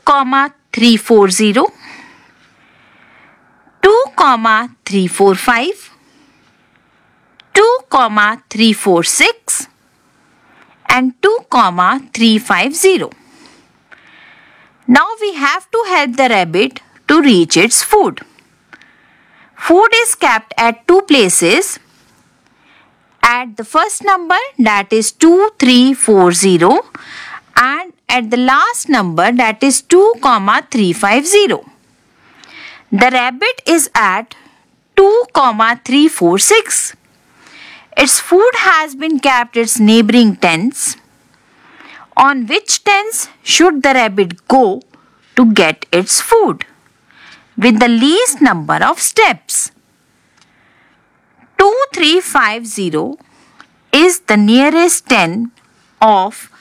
340, 2,345, 2,346 and 2,350. Now we have to help the rabbit to reach its food. Food is kept at two places. At the first number, that is 2340, and at the last number, that is 2,350. The rabbit is at 2,346. Its food has been kept at its neighboring tents. On which tents should the rabbit go to get its food with the least number of steps? 2350 is the nearest ten of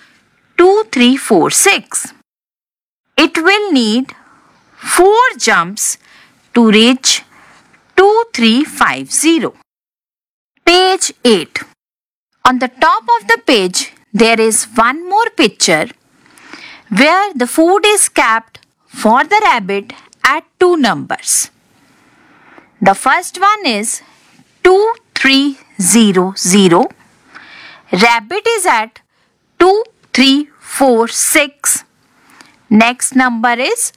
2346. It will need 4 jumps to reach 2350. Page 8. On the top of the page, there is one more picture where the food is kept for the rabbit at 2 numbers. The first one is 2300. Rabbit is at 2346. Next number is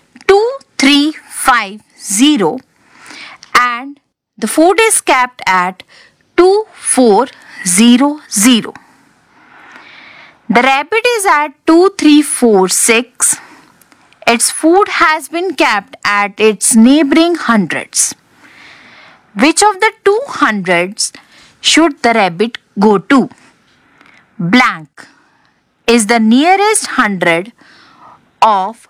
2350 and the food is kept at 2400. The rabbit is at 2346. Its food has been kept at its neighboring hundreds. Which of the 2 hundreds should the rabbit go to? Blank is the nearest hundred of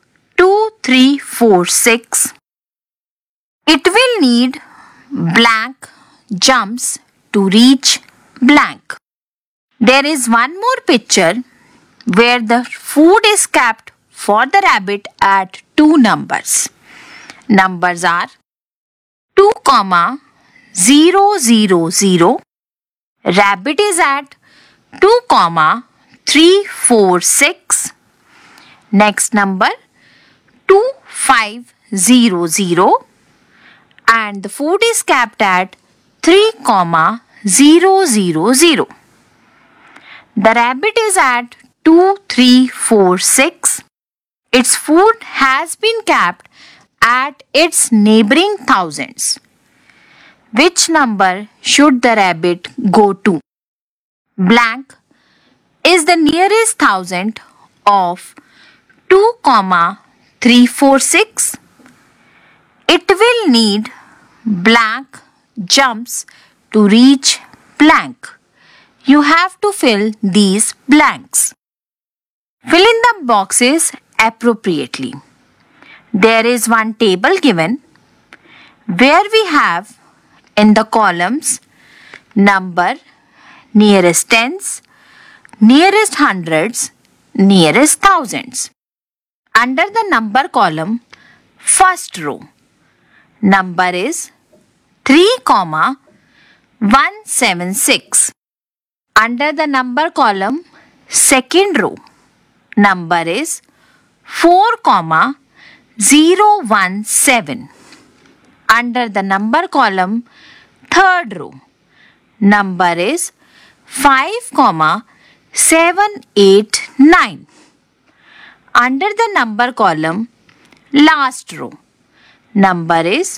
2346. It will need blank jumps to reach blank. There is one more picture where the food is kept for the rabbit at 2 numbers. Numbers are 2,000. Rabbit is at 2,346. Next number 2500 and the food is kept at 3,000. The rabbit is at 2346. Its food has been kept at its neighboring thousands. Which number should the rabbit go to? Blank is the nearest thousand of 2,346. It will need blank jumps to reach blank. You have to fill these blanks. Fill in the boxes appropriately. There is one table given where we have in the columns number, nearest tens, nearest hundreds, nearest thousands. Under the number column, first row, number is 3,176. Under the number column, second row, number is 4,017. Under the number column, third row, number is 5,789. Under the number column, last row, number is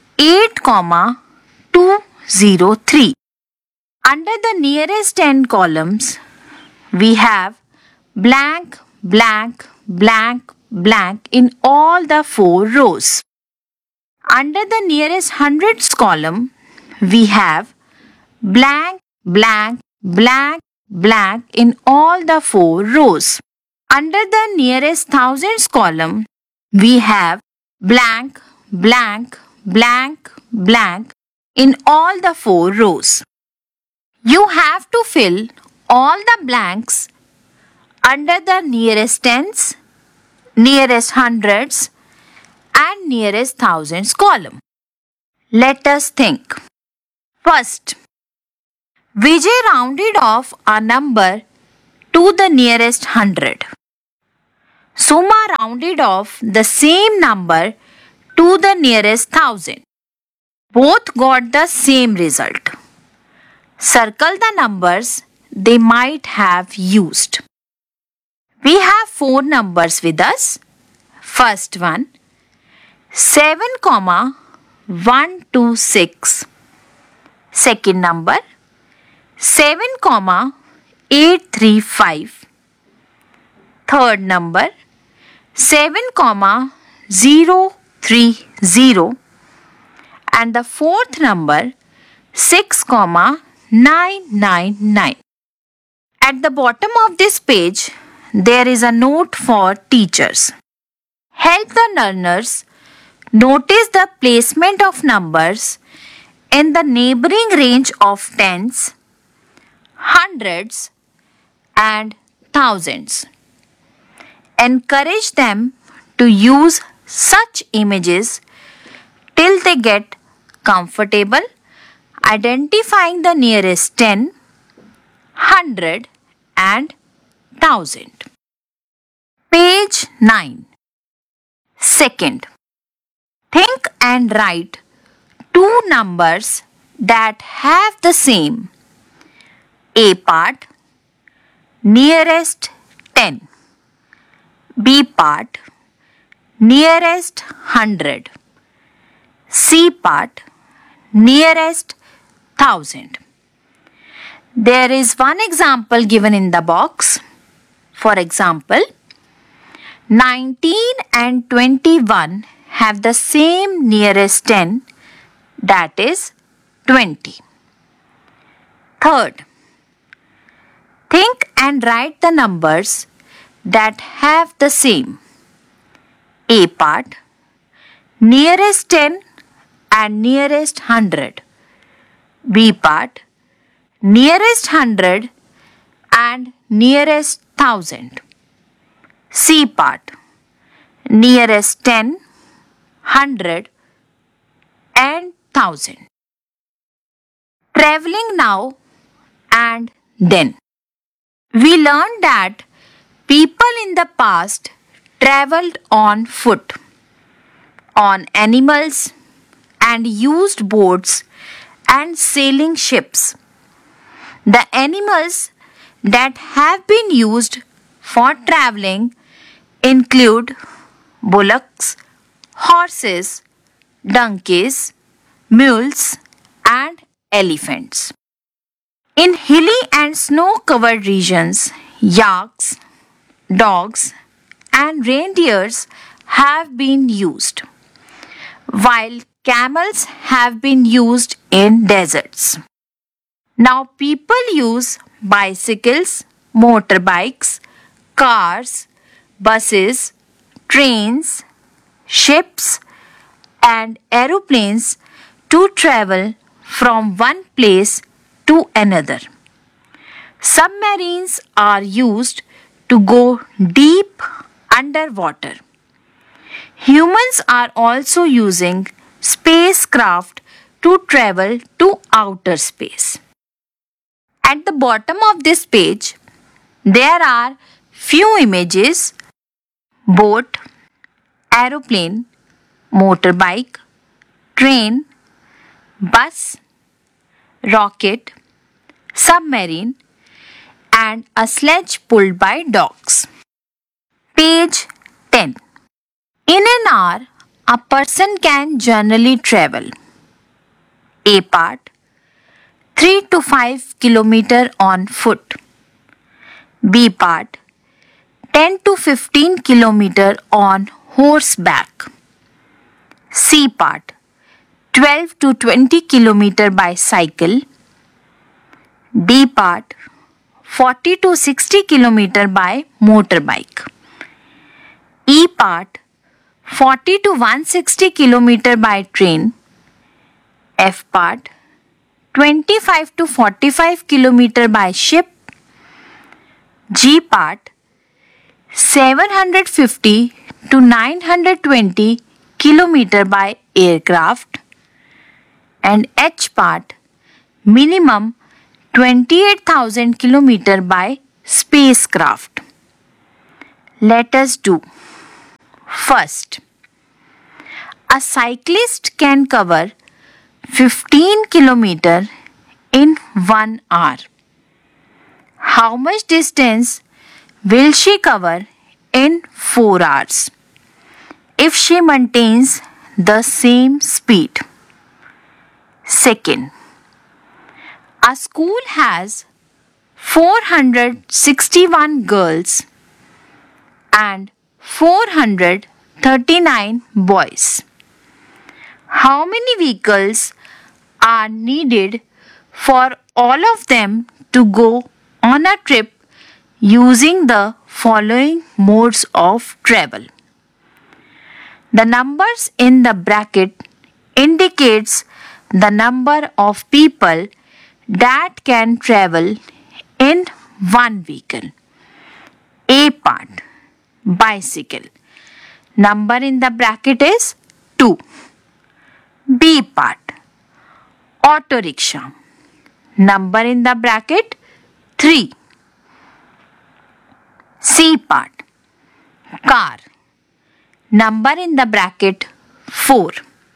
8,203. Under the nearest 10 columns, we have blank, blank, blank, blank in all the 4 rows. Under the nearest hundreds column, we have blank, blank, blank, blank in all the 4 rows. Under the nearest thousands column, we have blank, blank, blank, blank in all the 4 rows. You have to fill all the blanks under the nearest tens, nearest hundreds and nearest thousands column. Let us think. First, Vijay rounded off a number to the nearest hundred. Suma rounded off the same number to the nearest thousand. Both got the same result. Circle the numbers they might have used. We have four numbers with us. First one, 7,126. Second number, 7,835. Third number, 7,030. And the fourth number, 6,999. At the bottom of this page, there is a note for teachers. Help the learners notice the placement of numbers in the neighboring range of tens, hundreds, and thousands. Encourage them to use such images till they get comfortable identifying the nearest 10, 100, and 1000. Page 9. Second, think and write two numbers that have the same. A part, nearest 10. B part, nearest 100. C part, nearest 1000. There is one example given in the box. For example, 19 and 21 have the same nearest 10, that is 20. Third, think and write the numbers that have the same. A part, nearest 10 and nearest 100. B part, nearest 100 and nearest 1000. C part, nearest 10, 100 and 1000. Traveling now and then. We learned that people in the past traveled on foot, on animals, and used boats and sailing ships. The animals that have been used for traveling include bullocks, horses, donkeys, mules, and elephants. In hilly and snow-covered regions, yaks, dogs, and reindeers have been used, while camels have been used in deserts. Now people use bicycles, motorbikes, cars, buses, trains, ships, and aeroplanes to travel from one place to another. Submarines are used to go deep underwater. Humans are also using spacecraft to travel to outer space. At the bottom of this page, there are few images: boat, aeroplane, motorbike, train, bus, rocket, submarine, and a sledge pulled by dogs. Page 10. In an hour, a person can generally travel: A part, 3 to 5 km on foot. B part, 10 to 15 km on horseback. C part, 12 to 20 km by cycle. D part, 40 to 60 km by motorbike. E part, 40 to 160 km by train. F part, 25 to 45 km by ship. G part, 750 to 920 km by aircraft. And H part, minimum 28,000 km by spacecraft. Let us do. First, a cyclist can cover 15 km in 1 hour. How much distance will she cover in 4 hours if she maintains the same speed? Second, a school has 461 girls and 439 boys. How many vehicles are needed for all of them to go on a trip using the following modes of travel? The numbers in the bracket indicates the number of people that can travel in one vehicle. A part, bicycle. Number in the bracket is 2. B part, auto rickshaw. Number in the bracket 3. C part, car. Number in the bracket 4.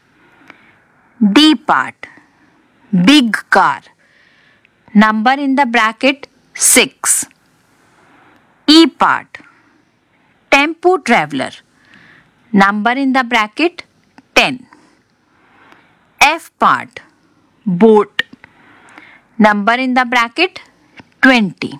D part, big car. Number in the bracket 6. E part, tempo traveler. Number in the bracket 10. F part, boat. Number in the bracket 20.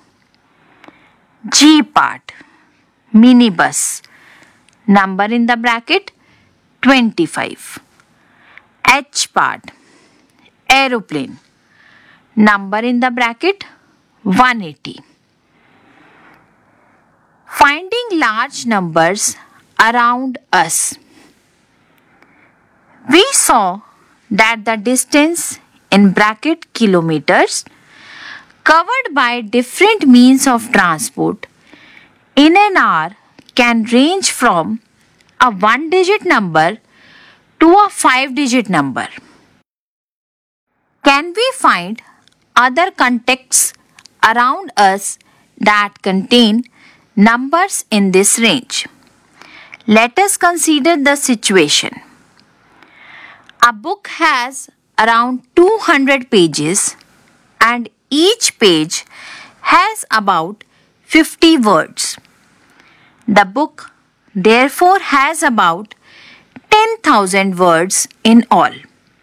G part, minibus. Number in the bracket 25. H part, aeroplane. Number in the bracket 180. Finding large numbers around us. We saw that the distance in bracket kilometers covered by different means of transport in an hour can range from a 1-digit number to a 5-digit number. Can we find other contexts around us that contain numbers in this range? Let us consider the situation. A book has around 200 pages and each page has about 50 words. The book therefore has about 10,000 words in all.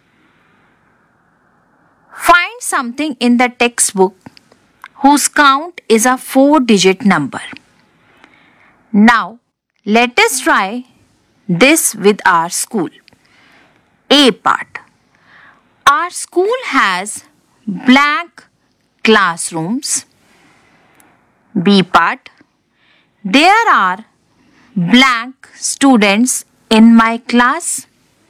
Find something in the textbook whose count is a 4-digit number. Now, let us try this with our school. A part. Our school has blank classrooms. B part. There are blank students in my class.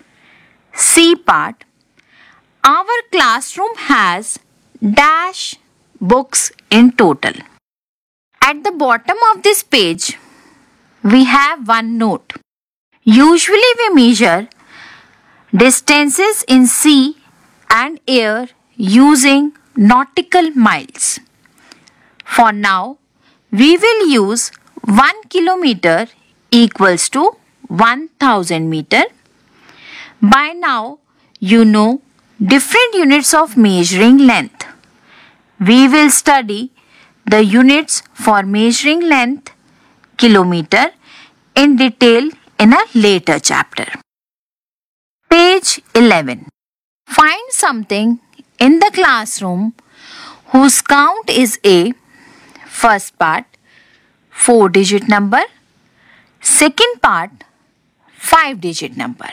C part. Our classroom has dash books in total. At the bottom of this page, we have one note. Usually we measure distances in sea and air using nautical miles. For now, we will use 1 kilometer equals to 1000 meter. By now, you know different units of measuring length. We will study the units for measuring length, kilometer, in detail in a later chapter. Page 11. Find something in the classroom whose count is A. First part, 4-digit number. Second part, 5-digit number.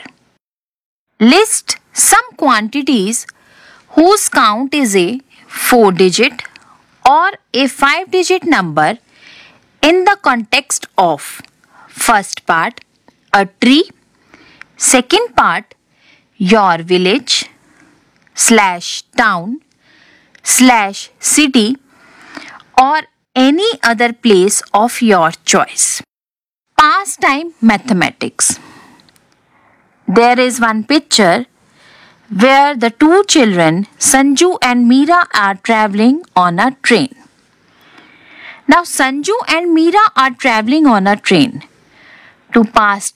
List some quantities whose count is a 4-digit or a 5-digit number in the context of first part, a tree, second part, your village / town / city or any other place of your choice. Pastime mathematics. There is one picture where the two children, Sanju and Meera, are traveling on a train. Now Sanju and Meera are traveling on a train. To pass